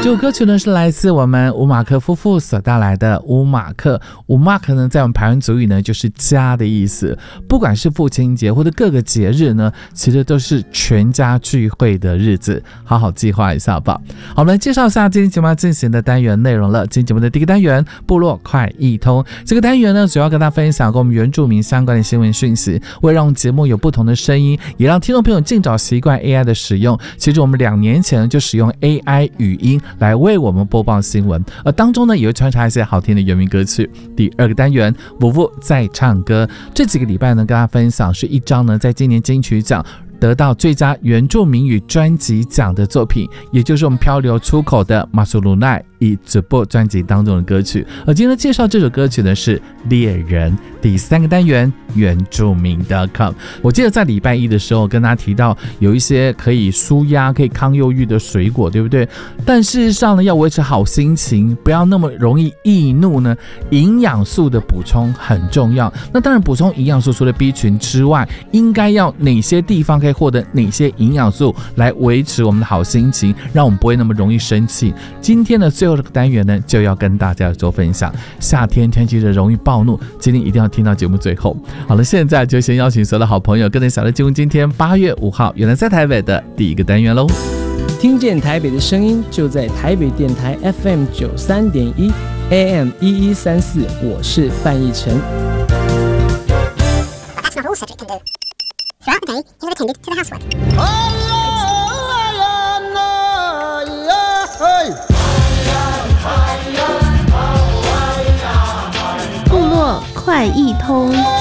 这首歌曲呢是来自我们吴马克夫妇所带来的乌马克。乌马克呢在我们排湾族语呢就是家的意思，不管是父亲节或者各个节日呢，其实都是全家聚会的日子，好好计划一下吧。好，我们来介绍一下今天节目要进行的单元内容了。今天节目的第一个单元部落快易通，这个单元呢主要跟大家分享跟我们原住民相关的新闻讯息，为了让节目有不同的声音，也让听众朋友尽早习惯 AI 的使用。其实我们2年前就使用 AI 语音来为我们播报新闻，而当中呢也会穿插一些好听的原民歌曲。第二个单元伯父在唱歌，这几个礼拜呢跟大家分享是一张呢在今年金曲奖得到最佳原住民语专辑奖的作品，也就是我们漂流出口的马苏鲁奈以这部专辑当中的歌曲。而今天介绍这首歌曲呢是猎人。第3个单元原住民.com， 我记得在礼拜一的时候跟大家提到有一些可以舒压可以抗忧郁的水果，对不对？但事实上呢，要维持好心情，不要那么容易易怒呢，营养素的补充很重要。那当然补充营养素除了 B 群之外，应该要哪些地方可以获得哪些营养素来维持我们的好心情，让我们不会那么容易生气。今天的最后这个单元呢，就要跟大家做分享。夏天天气热容易暴怒，今天一定要听到节目最后。好了，现在就先邀请所有的好朋友跟着小乐进入今天8月5号原来在台北的第一个单元喽。 听见台北的声音，就在台北电台 FM 93.1 AM 1134，我是范逸臣。 That's not all Cedric can do. Throughout the day, he would attend to the housework. 部落快易通。